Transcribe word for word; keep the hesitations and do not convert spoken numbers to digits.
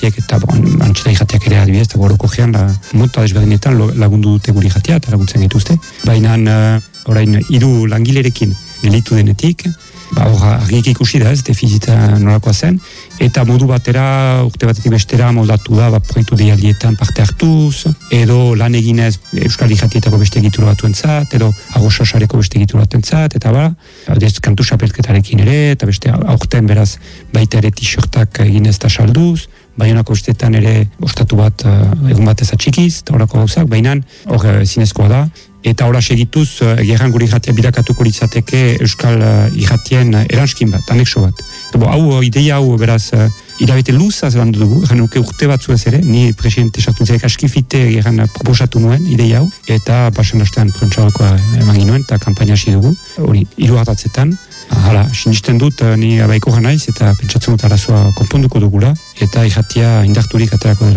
irratiek eta bon, antxeta irratiak ere adibidez, eta goroko gean la, monta desberdinetan lagundu dute gure irratia eta laguntzen gaituzte. Baina uh, orain hiru langilerekin gelitu denetik, ba, hor argiek ikusi da ez, defizita nolakoa zen, eta modu batera, urte batetik bestera moldatu da, ba, proiektu deialdietan parte hartuz, edo lan eginez Euskal Irratietako beste egitura batuentzat, edo Agosasareko beste egitura batuentzat, eta ba, adez, kantu xapelketarekin ere, eta beste aurten beraz baita ere t-shirtak eginez eta salduz, Baionako bestetan ere ostatu bat uh, egun batez atxikiz, eta horako gauzak, baina hor uh, zinezkoa da. Eta hola segituz, uh, gerran gure irratia bilakatuko litzateke Euskal uh, irratien uh, eranskin bat, anexo bat. Bo, hau, ideia hau, beraz, uh, irabete luzaz landu dugu, erran nuke urte batzuez ere, ni presidente sartuntzak askifite gerran uh, proposatu nuen ideia hau, eta basan hastean prentsadokoa eman ginuen, eta kampaina hasi dugu, hori, hiru hartatzetan. Hala, sinisten dut, ni abaiko naiz eta pentsatzen dut arazoa konponduko dugula, eta irratia indarturik aterako dela.